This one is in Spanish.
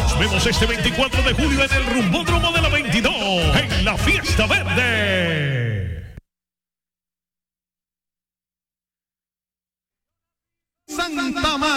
Nos vemos este 24 de julio en el Rumbódromo de la 22, en la Fiesta Verde. Santa María.